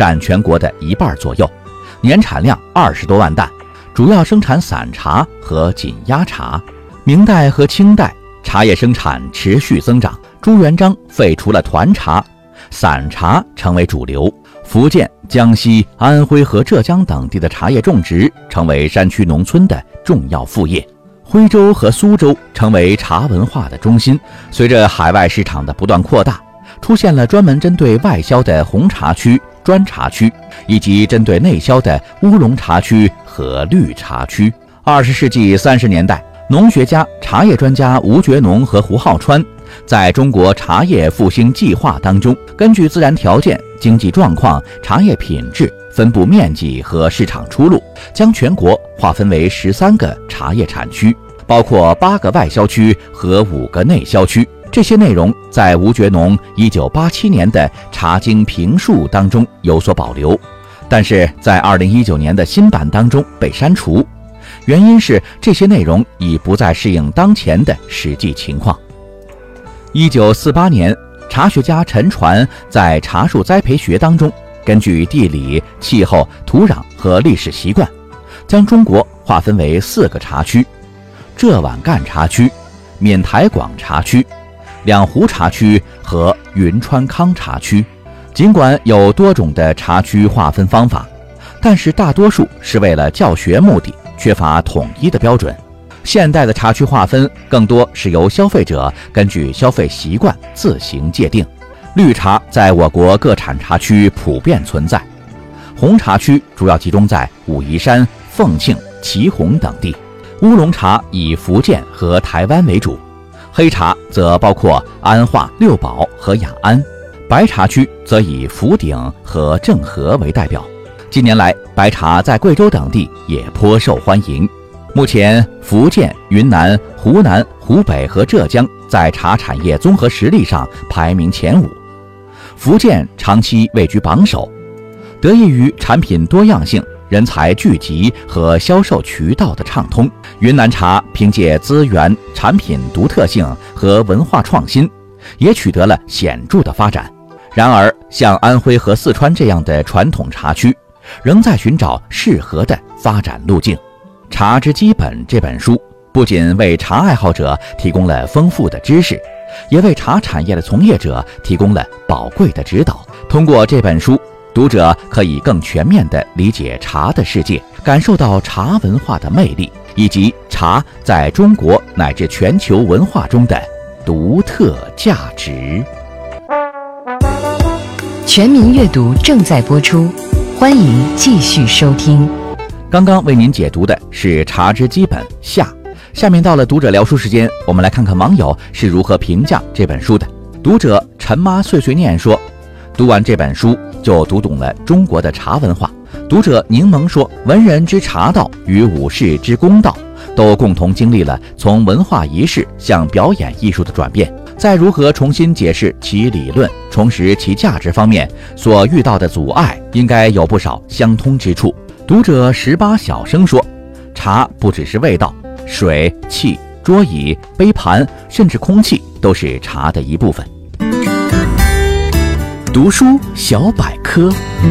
占全国的1半左右，年产量20多万担，主要生产散茶和紧压茶。明代和清代茶叶生产持续增长，朱元璋废除了团茶，散茶成为主流。福建、江西、安徽和浙江等地的茶叶种植成为山区农村的重要副业。徽州和苏州成为茶文化的中心。随着海外市场的不断扩大，出现了专门针对外销的红茶区、砖茶区，以及针对内销的乌龙茶区和绿茶区。20世纪30年代，农学家、茶叶专家吴觉农和胡浩川在中国茶叶复兴计划当中，根据自然条件、经济状况、茶叶品质、分布面积和市场出路，将全国划分为13个茶叶产区，包括8个外销区和5个内销区。这些内容在吴觉农1987年的茶经评述当中有所保留，但是在2019年的新版当中被删除，原因是这些内容已不再适应当前的实际情况。1948年，茶学家陈传在茶树栽培学当中，根据地理、气候、土壤和历史习惯，将中国划分为4个茶区：浙皖赣茶区、闽台广茶区、两湖茶区和云川康茶区。尽管有多种的茶区划分方法，但是大多数是为了教学目的，缺乏统一的标准。现代的茶区划分更多是由消费者根据消费习惯自行界定。绿茶在我国各产茶区普遍存在，红茶区主要集中在武夷山、凤庆、祁红等地，乌龙茶以福建和台湾为主，黑茶则包括安化、六堡和雅安，白茶区则以福鼎和政和为代表。近年来，白茶在贵州等地也颇受欢迎。目前，福建、云南、湖南、湖北和浙江在茶产业综合实力上排名前5，福建长期位居榜首，得益于产品多样性、人才聚集和销售渠道的畅通。云南茶凭借资源、产品独特性和文化创新，也取得了显著的发展。然而，像安徽和四川这样的传统茶区，仍在寻找适合的发展路径。《茶之基本》这本书不仅为茶爱好者提供了丰富的知识，也为茶产业的从业者提供了宝贵的指导。通过这本书，读者可以更全面地理解茶的世界，感受到茶文化的魅力，以及茶在中国乃至全球文化中的独特价值。 全民阅读正在播出，欢迎继续收听。 刚刚为您解读的是《茶之基本》下，下面到了读者聊书时间，我们来看看网友是如何评价这本书的。读者陈妈碎碎念说，读完这本书就读懂了中国的茶文化。读者柠檬说，文人之茶道与武士之公道都共同经历了从文化仪式向表演艺术的转变，在如何重新解释其理论、重拾其价值方面所遇到的阻碍，应该有不少相通之处。读者18小生说，茶不只是味道，水、气、桌椅、杯盘，甚至空气都是茶的一部分。读书小百科，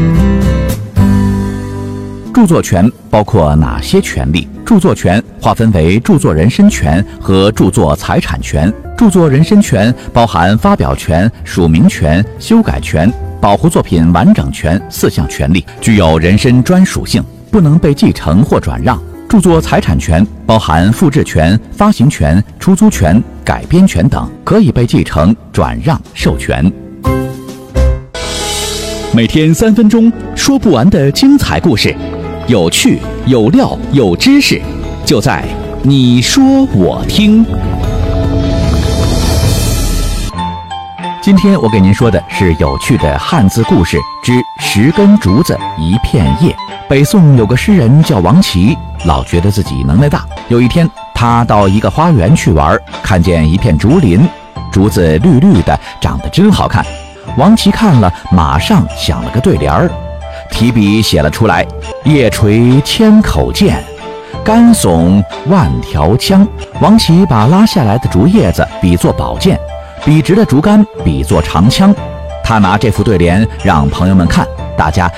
著作权包括哪些权利？著作权划分为著作人身权和著作财产权。著作人身权包含发表权、署名权、修改权、保护作品完整权4项权利，具有人身专属性，不能被继承或转让。著作财产权包含复制权、发行权、出租权、改编权等，可以被继承、转让、授权。每天3分钟，说不完的精彩故事，有趣、有料、有知识，就在你说我听。今天我给您说的是有趣的汉字故事之10根竹子一片叶。北宋有个诗人叫王琦，老觉得自己能耐大。有一天，他到一个花园去玩，看见一片竹林，竹子绿绿的，长得真好看。王琦看了，马上想了个对联儿，提笔写了出来：叶垂千口剑，竿耸万条枪。王琦把拉下来的竹叶子比作宝剑，笔直的竹竿比作长枪。他拿这副对联让朋友们看，大家